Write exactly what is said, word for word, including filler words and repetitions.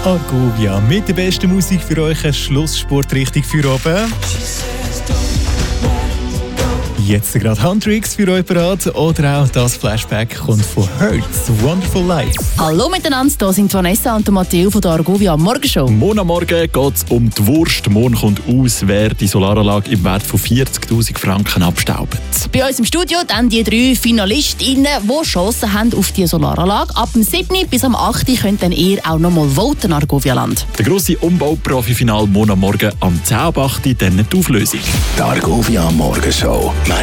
Argovia mit der besten Musik für euch, eine Schlusssportrichtung für oben. Jetzt gerade Handtricks für euch parat oder auch das Flashback kommt von Hertz, Wonderful Life. Hallo miteinander, hier sind Vanessa und Matteo von der Argovia Morgenshow. Morgen am Morgen geht es um die Wurst. Morgen kommt aus, wer die Solaranlage im Wert von vierzigtausend Franken abstaubt. Bei uns im Studio dann die drei Finalistinnen, die Chancen haben auf die Solaranlage. Ab dem siebten bis am achten könnt dann ihr auch noch mal voten, Argovia-Land. Der grosse Umbau-Profi-Final morgen am Morgen am zehn Uhr acht dann die Auflösung. Die Argovia Morgenshow.